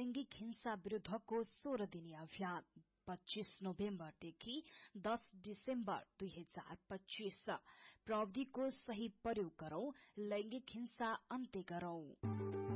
लैंगिक हिंसा विरूद्धको 16 दिने अभियान 25 नोभेम्बरदेखि 10 डिसेम्बर 2025 प्रविधिको सही प्रयोग गरौं, लैंगिक हिंसा अन्त्य गरौं।